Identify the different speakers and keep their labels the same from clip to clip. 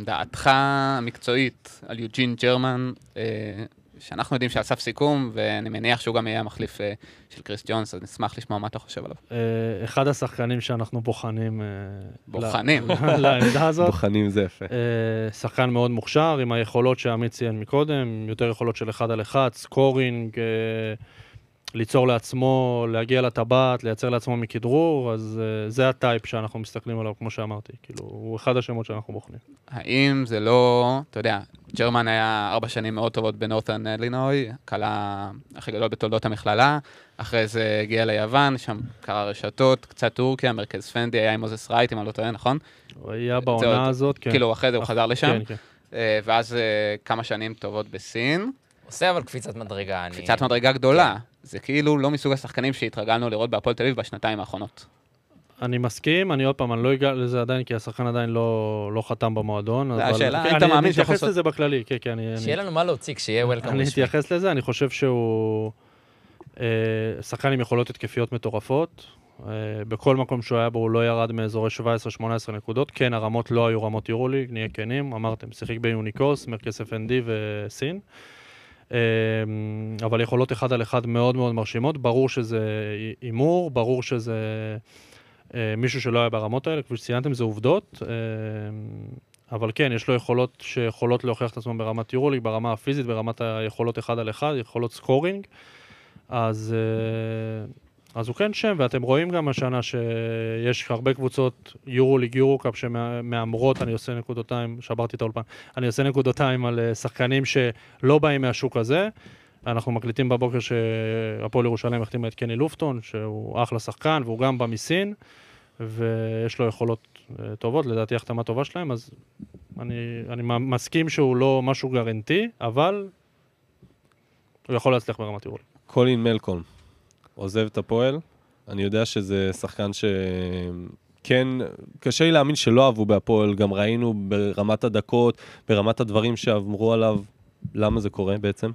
Speaker 1: דעתך המקצועית על יוג'ין ג'רמן, שאנחנו יודעים שעשף סיכום, ואני מניח שהוא גם יהיה המחליף של קריס ג'ונס, אז נשמח לשמוע מה אתה חושב עליו.
Speaker 2: אחד השחקנים שאנחנו בוחנים.
Speaker 1: בוחנים.
Speaker 2: לעמדה הזאת.
Speaker 3: בוחנים זה יפה.
Speaker 2: שחקן מאוד מוכשר, עם היכולות שעמית ציין מקודם, יותר יכולות של אחד על אחד, סקורינג, ליצור לעצמו, להגיע לטבעת, לייצר לעצמו מכדרור, אז זה הטייפ שאנחנו מסתכלים עליו, כמו שאמרתי. כאילו, הוא אחד השמות שאנחנו בוחנים.
Speaker 1: האם זה לא, אתה יודע, ג'רמן היה 4 שנים מאוד טובות בנורת'רן אילינוי, קלה הכי גדול בתולדות המכללה, אחרי זה הגיע ליוון, שם קרה רשתות, קצת טורקיה, מרכז פנדי, היה עם מוזס רייט, אם אני לא טועה, נכון?
Speaker 2: הוא היה בעונה הזאת, כן.
Speaker 1: כאילו, אחרי זה הוא חזר לשם,
Speaker 2: כן.
Speaker 1: ואז כמה שנים טובות בסין.
Speaker 4: עושה אבל קפיצת מדרגה.
Speaker 1: קפיצת מדרגה גדולה. זה כאילו לא מסוג השחקנים שהתרגלנו לראות בהפועל תל אביב בשנתיים האחרונות.
Speaker 2: אני מסכים, אני עוד פעם, אני לא אגע לזה עדיין, כי השחקן עדיין לא חתם במועדון.
Speaker 1: זה השאלה, אם אתה מאמין
Speaker 2: אני אתייחס לזה בכללי, כן.
Speaker 4: שיהיה לנו מה להוציא כשיהיה וולקאם.
Speaker 2: אני אתייחס לזה, אני חושב שהוא שחקן עם יכולות התקפיות מטורפות. בכל מקום שהוא היה בו הוא לא ירד מאזורי 17-18 נקודות. כן, הרמות לא היו רמות יורוליג, נהיה כנים, אמרתם, שיחק ביוניקוס, מרכז FND וסין. אבל יכולות אחד על אחד מאוד מאוד מרשימות. ברור שזה אימור, ברור שזה מישהו שלא היה ברמות האלה, כפי שציינתם, זה עובדות. אבל כן, יש לו יכולות שיכולות להוכיח את עצמם ברמת יורוליג, ברמה הפיזית, ברמת היכולות אחד על אחד, יכולות סקורינג. אז הוא כן שם, ואתם רואים גם השנה שיש הרבה קבוצות יורוליג, יורוקאפ שמאמרות, אני עושה נקודותיים, שברתי את האולפן, אני עושה נקודותיים על שחקנים שלא באים מהשוק הזה. אנחנו מקליטים בבוקר שהפועל ירושלים החתימה את קני לופטון, שהוא אחלה שחקן, והוא גם בא מסין, ויש לו יכולות טובות, לדעתי החתמה טובה שלהם, אז אני מסכים שהוא לא משהו גרנטי, אבל הוא יכול להצליח ברמת יורוליג.
Speaker 3: קולין מלקום עוזב את הפועל, אני יודע שזה שחקן שכן, קשה לי להאמין שלא אהבו בהפועל, גם ראינו ברמת הדקות, ברמת הדברים שאמרו עליו, למה זה קורה בעצם?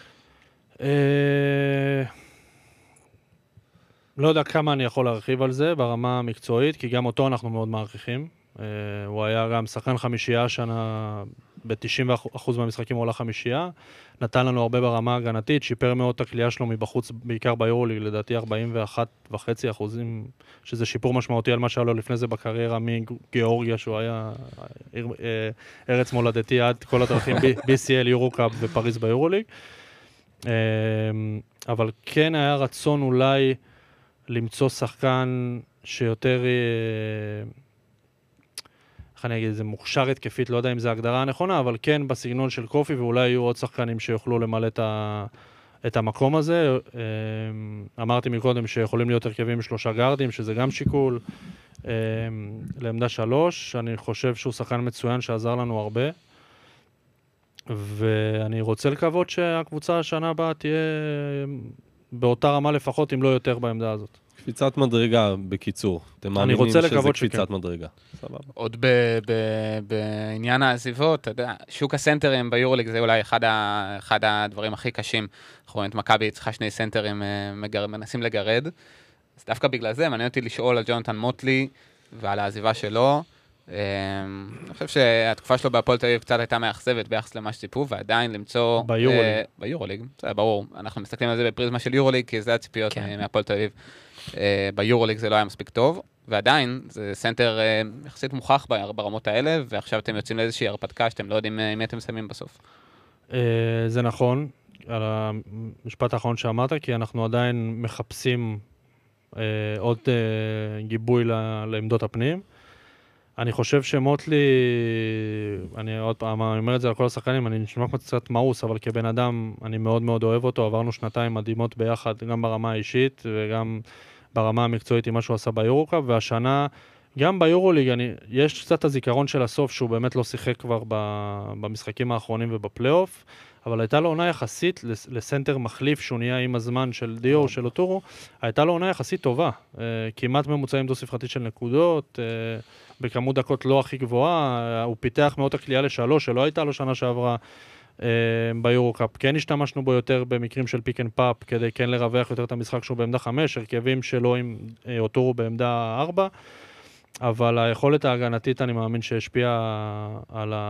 Speaker 2: לא יודע כמה אני יכול להרחיב על זה ברמה המקצועית, כי גם אותו אנחנו מאוד מעריכים. הוא היה גם שחקן חמישייה שנה, ב-90% מהמשחקים הוא עולה חמישייה, נתן לנו הרבה ברמה הגנתית, שיפר מאוד את הקליעה שלו מבחוץ, בעיקר ביורוליג, לדעתי 41.5%, שזה שיפור משמעותי על מה שהיה לו לפני זה בקריירה מגיאורגיה, שהוא היה ארץ מולדתי עד כל הדרכים, BCL, יורוקאפ ופריז ביורוליג. אבל כן היה רצון אולי למצוא שחקן שיותר, איך אני אגיד, זה מוכשר התקפית, לא יודע אם זה הגדרה הנכונה, אבל כן בסגנון של קופי, ואולי יהיו עוד שחקנים שיוכלו למלא את המקום הזה. אמרתי מקודם שיכולים להיות הרכבים עם 3 גארדים, שזה גם שיקול. לעמדה 3, אני חושב שהוא שחקן מצוין שעזר לנו הרבה. ואני רוצה לקוות שהקבוצה השנה הבאה תהיה באותה רמה לפחות, אם לא יותר בעמדה הזאת.
Speaker 3: קפיצת מדרגה, בקיצור. אתם מאמינים שזה קפיצת מדרגה. סבבה.
Speaker 1: עוד בעניין העזיבות, אתה יודע, שוק הסנטרים ביורוליג זה אולי אחד הדברים הכי קשים. אנחנו רואים את מכבי צריכה 2 סנטרים מנסים לגרד. אז דווקא בגלל זה, מעניין אותי לשאול על ג'ונתן מוטלי ועל העזיבה שלו. אני חושב שהתקופה שלו בהפועל תל אביב קצת הייתה מאכזבת ביחס למה שציפו, ועדיין למצוא ביורוליג, זה ברור, אנחנו מסתכלים על זה בפריזמה של יורוליג, כי זה הציפיות מהפועל תל אביב. ביורוליג זה לא היה מספיק טוב, ועדיין זה סנטר יחסית מוכח ברמות האלה, ועכשיו אתם יוצאים לאיזושהי הרפתקה שאתם לא יודעים מי אתם שמים בסוף.
Speaker 2: זה נכון, על המשפט האחרון שאמרת, כי אנחנו עדיין מחפשים עוד גיבוי לעמדות הפנים. אני חושב שמוטלי, אני עוד פעם אומר את זה על כל השחקנים, אני נשמע קצת מאוס, אבל כבן אדם אני מאוד מאוד אוהב אותו, עברנו 2 מדהימות ביחד, גם ברמה האישית וגם ברמה המקצועית עם מה שהוא עשה ביורוקאפ, והשנה גם ביורוליג, יש קצת הזיכרון של הסוף שהוא באמת לא שיחק כבר במשחקים האחרונים ובפלייאוף, אבל הייתה לו עונה יחסית לסנטר מחליף שהוא נהיה עם הזמן של דיו, של אוטורו, הייתה לו עונה יחסית טובה, כמעט ממוצעים דו ספרתית של נקודות, בכמות דקות לא הכי גבוהה, הוא פיתח מאוד הקליעה ל3, שלא הייתה לו שנה שעברה ביורוקאפ. כן השתמשנו בו יותר במקרים של פיק אנד פאפ, כדי כן לרווח יותר את המשחק שהוא בעמדה 5, הרכבים שלו עם אוטורו בעמדה 4, אבל היכולת ההגנתית אני מאמין שהשפיעה על